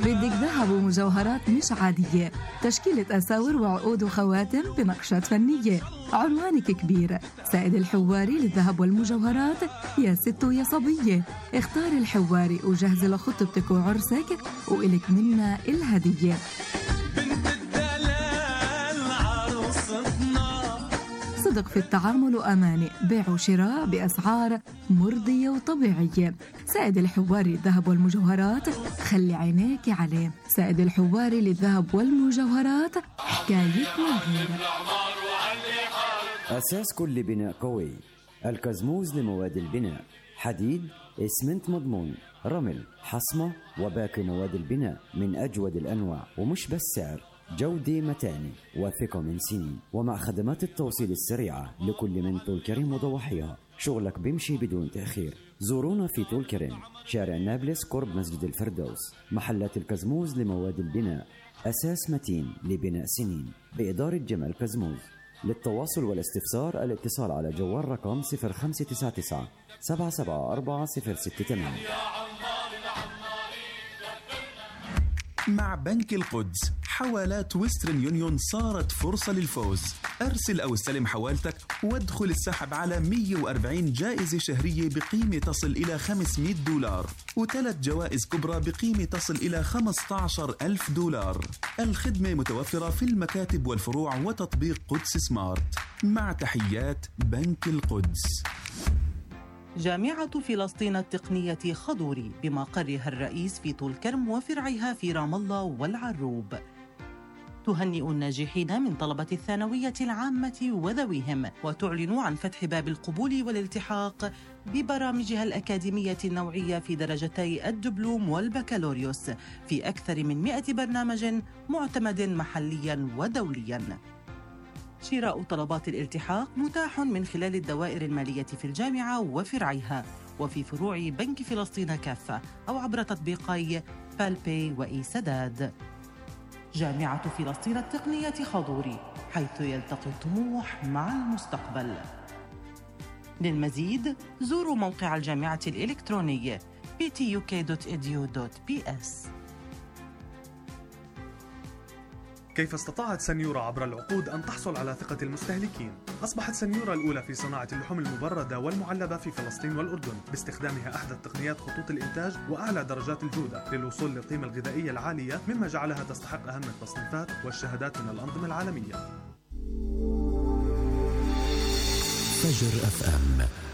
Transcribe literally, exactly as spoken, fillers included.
بدك ذهب ومجوهرات مش عادية، تشكيلة أساور وعقود وخواتم بنقشات فنية. عنوانك كبير، سائد الحواري للذهب والمجوهرات. يا ست ويا صبية، اختاري الحواري وجهزي لخطبتك وعرسك وإلك منا الهدية. صدق في التعامل وأمانة، بيع وشراء بأسعار مرضية وطبيعية. سائد الحواري للذهب والمجوهرات، خلي عينيك عليه. سائد الحواري للذهب والمجوهرات، حكايتنا غير. أساس كل بناء قوي، الكزموز لمواد البناء، حديد، إسمنت مضمون، رمل، حصمة وباقي مواد البناء من أجود الأنواع. ومش بس سعر، جودة متانة وثقة من سنين، ومع خدمات التوصيل السريعة لكل من طول كريم وضواحيها. شغلك بيمشي بدون تأخير. زورونا في طول كريم، شارع نابلس قرب مسجد الفردوس. محلات الكزموز لمواد البناء، أساس متين لبناء سنين، بإدارة جمال كزموز. للتواصل والاستفسار الاتصال على جوال رقم صفر خمسة تسعة تسعة سبعة سبعة أربعة صفر ستة ثمانية. مع بنك القدس حوالات ويسترن يونيون صارت فرصة للفوز. أرسل أو استلم حوالتك وادخل السحب على مئة وأربعين جائزة شهرية بقيمة تصل إلى خمسمئة دولار، وثلاث جوائز كبرى بقيمة تصل إلى خمسة عشر ألف دولار. الخدمة متوفرة في المكاتب والفروع وتطبيق قدس سمارت. مع تحيات بنك القدس. جامعة فلسطين التقنية خضوري بمقرها الرئيس في طول كرم وفرعها في رام الله والعروب تهنئ الناجحين من طلبة الثانوية العامة وذويهم، وتعلن عن فتح باب القبول والالتحاق ببرامجها الأكاديمية النوعية في درجتي الدبلوم والبكالوريوس في أكثر من مئة برنامج معتمد محلياً ودولياً. شراء طلبات الالتحاق متاح من خلال الدوائر المالية في الجامعة وفرعها وفي فروع بنك فلسطين كافة، أو عبر تطبيقي بالبي وإي سداد. جامعة فلسطين التقنية خضوري، حيث يلتقي الطموح مع المستقبل. للمزيد زوروا موقع الجامعة الإلكتروني بي تي يو كي دوت إي دي يو دوت بي إس. كيف استطاعت سنيورا عبر العقود أن تحصل على ثقة المستهلكين؟ أصبحت سنيورا الأولى في صناعة اللحوم المبردة والمعلبة في فلسطين والأردن باستخدامها أحدث تقنيات خطوط الإنتاج وأعلى درجات الجودة للوصول للقيمة الغذائية العالية، مما جعلها تستحق أهم التصنيفات والشهادات من الأنظمة العالمية. فجر أف أم.